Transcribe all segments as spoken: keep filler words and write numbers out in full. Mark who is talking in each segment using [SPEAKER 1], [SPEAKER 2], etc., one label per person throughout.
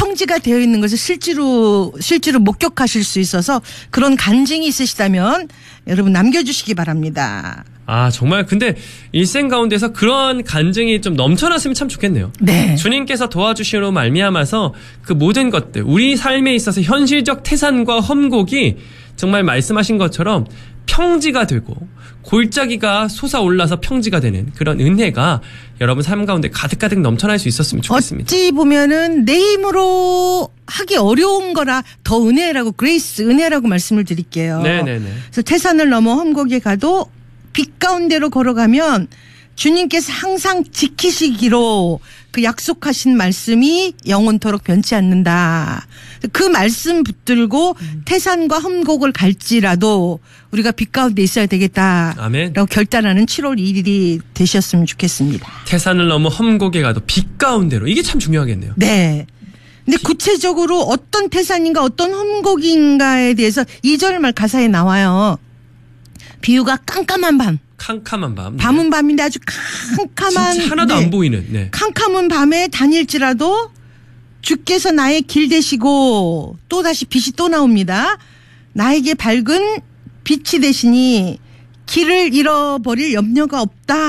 [SPEAKER 1] 평지가 되어 있는 것을 실제로 실제로 목격하실 수 있어서 그런 간증이 있으시다면 여러분 남겨주시기 바랍니다.
[SPEAKER 2] 아 정말 근데 일생 가운데서 그런 간증이 좀 넘쳐났으면 참 좋겠네요.
[SPEAKER 1] 네.
[SPEAKER 2] 주님께서 도와주시로 말미암아서 그 모든 것들 우리 삶에 있어서 현실적 태산과 험곡이 정말 말씀하신 것처럼 평지가 되고 골짜기가 솟아올라서 평지가 되는 그런 은혜가 여러분 삶 가운데 가득가득 넘쳐날 수 있었으면 좋겠습니다.
[SPEAKER 1] 어찌 보면은 내 힘으로 하기 어려운 거라 더 은혜라고 그레이스 은혜라고 말씀을 드릴게요.
[SPEAKER 2] 네네네.
[SPEAKER 1] 그래서 태산을 넘어 험곡에 가도 빛 가운데로 걸어가면 주님께서 항상 지키시기로 그 약속하신 말씀이 영원토록 변치 않는다. 그 말씀 붙들고 음. 태산과 험곡을 갈지라도 우리가 빛 가운데 있어야 되겠다.
[SPEAKER 2] 아멘.
[SPEAKER 1] 라고 결단하는 칠월 일일이 되셨으면 좋겠습니다.
[SPEAKER 2] 태산을 넘어 험곡에 가도 빛 가운데로. 이게 참 중요하겠네요.
[SPEAKER 1] 네. 근데 구체적으로 어떤 태산인가 어떤 험곡인가에 대해서 이 절 말 가사에 나와요. 비유가 깜깜한 밤.
[SPEAKER 2] 캄캄한 밤.
[SPEAKER 1] 밤은
[SPEAKER 2] 네.
[SPEAKER 1] 밤인데 아주 캄캄한.
[SPEAKER 2] 진짜 하나도
[SPEAKER 1] 네.
[SPEAKER 2] 안 보이는. 네.
[SPEAKER 1] 캄캄한 밤에 다닐지라도 주께서 나의 길 되시고 또 다시 빛이 또 나옵니다. 나에게 밝은 빛이 되시니 길을 잃어버릴 염려가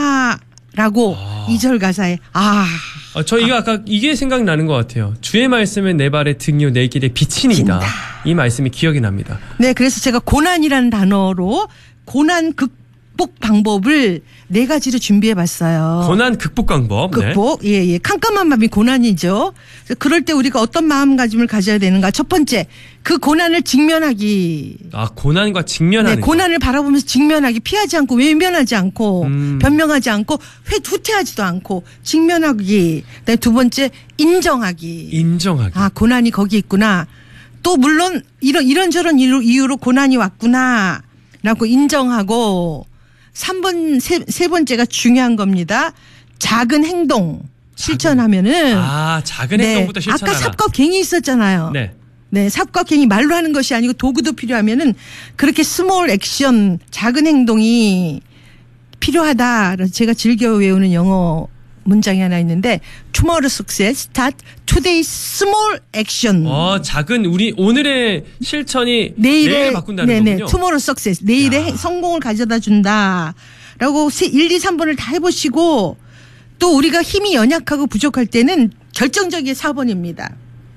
[SPEAKER 1] 없다라고
[SPEAKER 2] 아.
[SPEAKER 1] 이 절 가사에 아.
[SPEAKER 2] 어, 저 이거 아까 이게 생각나는 것 같아요. 주의 말씀은 내 발의 등이요 내 길의 빛이니이다. 이 말씀이 기억이 납니다.
[SPEAKER 1] 네, 그래서 제가 고난이라는 단어로 고난 극복 방법을 네 가지로 준비해봤어요.
[SPEAKER 2] 고난 극복 방법.
[SPEAKER 1] 극복.
[SPEAKER 2] 네.
[SPEAKER 1] 예, 예. 캄캄한 밤이 고난이죠. 그럴 때 우리가 어떤 마음가짐을 가져야 되는가. 첫 번째, 그 고난을 직면하기.
[SPEAKER 2] 아, 고난과 직면하는.
[SPEAKER 1] 네, 고난을 바라보면서 직면하기. 피하지 않고 외면하지 않고
[SPEAKER 2] 음.
[SPEAKER 1] 변명하지 않고 회 후퇴하지도 않고 직면하기. 그다음에 두 번째, 인정하기.
[SPEAKER 2] 인정하기.
[SPEAKER 1] 아, 고난이 거기 있구나. 또 물론 이런 이런저런 이유, 이유로 고난이 왔구나. 라고 인정하고 삼 번, 세, 세 번째가 중요한 겁니다. 작은 행동 실천하면은.
[SPEAKER 2] 아, 작은
[SPEAKER 1] 네,
[SPEAKER 2] 행동부터 실천하라.
[SPEAKER 1] 아까 삽겁갱이 있었잖아요.
[SPEAKER 2] 네.
[SPEAKER 1] 네, 삽겁갱이 말로 하는 것이 아니고 도구도 필요하면은 그렇게 스몰 액션, 작은 행동이 필요하다. 제가 즐겨 외우는 영어 문장이 하나 있는데 Tomorrow success start today small action.
[SPEAKER 2] 어, 작은 우리 오늘의 실천이
[SPEAKER 1] 내일의,
[SPEAKER 2] 내일을 바꾼다는
[SPEAKER 1] 네네,
[SPEAKER 2] 거군요.
[SPEAKER 1] Tomorrow success. 내일의 야. 성공을 가져다 준다. 라고 일, 이, 삼 번을 다 해보시고 또 우리가 힘이 연약하고 부족할 때는 결정적인 사 번입니다.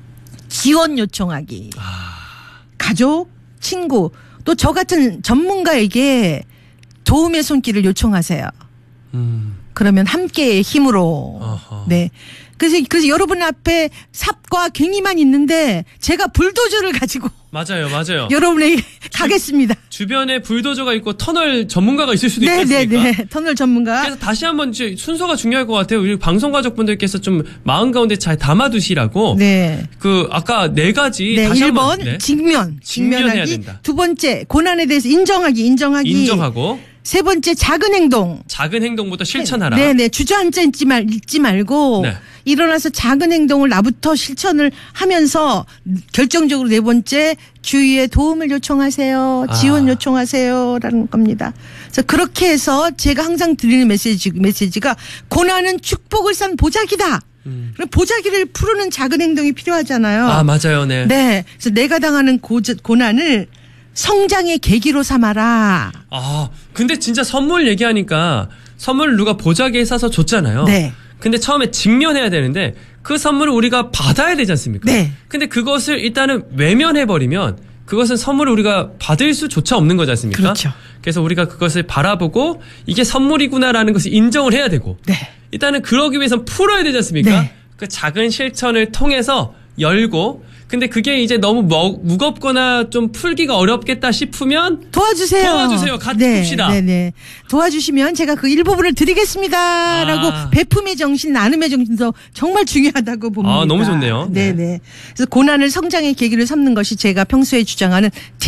[SPEAKER 1] 지원 요청하기.
[SPEAKER 2] 아.
[SPEAKER 1] 가족, 친구, 또 저 같은 전문가에게 도움의 손길을 요청하세요.
[SPEAKER 2] 음.
[SPEAKER 1] 그러면 함께의 힘으로.
[SPEAKER 2] 어허.
[SPEAKER 1] 네. 그래서, 그래서 여러분 앞에 삽과 갱이만 있는데 제가 불도저를 가지고.
[SPEAKER 2] 맞아요, 맞아요.
[SPEAKER 1] 여러분에게 가겠습니다.
[SPEAKER 2] 주변에 불도저가 있고 터널 전문가가 있을 수도
[SPEAKER 1] 네,
[SPEAKER 2] 있겠습니까?
[SPEAKER 1] 네, 네. 터널 전문가.
[SPEAKER 2] 그래서 다시 한번 순서가 중요할 것 같아요. 우리 방송 가족분들께서 좀 마음 가운데 잘 담아두시라고. 네. 그 아까 네 가지.
[SPEAKER 1] 네.
[SPEAKER 2] 다시
[SPEAKER 1] 일 번
[SPEAKER 2] 한번. 네.
[SPEAKER 1] 직면.
[SPEAKER 2] 직면해야
[SPEAKER 1] 직면하기.
[SPEAKER 2] 된다.
[SPEAKER 1] 두 번째 고난에 대해서 인정하기. 인정하기.
[SPEAKER 2] 인정하고.
[SPEAKER 1] 세 번째 작은 행동.
[SPEAKER 2] 작은 행동부터 실천하라.
[SPEAKER 1] 네네. 주저앉아 있지, 말, 있지 말고 네. 일어나서 작은 행동을 나부터 실천을 하면서 결정적으로 네 번째 주위에 도움을 요청하세요. 지원
[SPEAKER 2] 아.
[SPEAKER 1] 요청하세요라는 겁니다. 그래서 그렇게 해서 제가 항상 드리는 메시지, 메시지가 고난은 축복을 싼 보자기다. 음. 보자기를 푸르는 작은 행동이 필요하잖아요.
[SPEAKER 2] 아 맞아요. 네.
[SPEAKER 1] 네. 그래서 내가 당하는 고, 고난을 성장의 계기로 삼아라.
[SPEAKER 2] 아, 근데 진짜 선물 얘기하니까 선물 누가 보자기에 싸서 줬잖아요.
[SPEAKER 1] 네.
[SPEAKER 2] 근데 처음에 직면해야 되는데 그 선물을 우리가 받아야 되지 않습니까?
[SPEAKER 1] 네.
[SPEAKER 2] 근데 그것을 일단은 외면해버리면 그것은 선물을 우리가 받을 수조차 없는 거지 않습니까?
[SPEAKER 1] 그렇죠.
[SPEAKER 2] 그래서 우리가 그것을 바라보고 이게 선물이구나라는 것을 인정을 해야 되고
[SPEAKER 1] 네.
[SPEAKER 2] 일단은 그러기 위해서는 풀어야 되지 않습니까?
[SPEAKER 1] 네.
[SPEAKER 2] 그 작은 실천을 통해서 열고 근데 그게 이제 너무 무, 무겁거나 좀 풀기가 어렵겠다 싶으면
[SPEAKER 1] 도와주세요.
[SPEAKER 2] 도와주세요. 같이
[SPEAKER 1] 네,
[SPEAKER 2] 풉시다.
[SPEAKER 1] 네네. 도와주시면 제가 그 일부분을 드리겠습니다라고
[SPEAKER 2] 아.
[SPEAKER 1] 베품의 정신, 나눔의 정신도 정말 중요하다고 봅니다.
[SPEAKER 2] 아, 너무 좋네요.
[SPEAKER 1] 네네.
[SPEAKER 2] 네.
[SPEAKER 1] 그래서 고난을 성장의 계기를 삼는 것이 제가 평소에 주장하는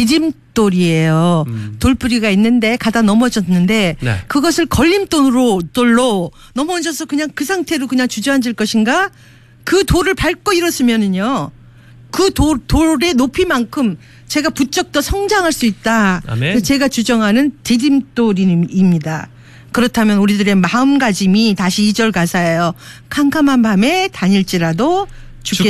[SPEAKER 1] 디딤돌이에요. 음. 돌뿌리가 있는데 가다 넘어졌는데 네. 그것을 걸림돌로 돌로 넘어져서 그냥 그 상태로 그냥 주저앉을 것인가? 그 돌을 밟고 일었으면은요. 그 돌, 돌의 높이만큼 제가 부쩍 더 성장할 수 있다.
[SPEAKER 2] 아멘.
[SPEAKER 1] 제가 주장하는 디딤돌입니다. 그렇다면 우리들의 마음가짐이 다시 이 절 가사예요. 캄캄한 밤에 다닐지라도 주께서,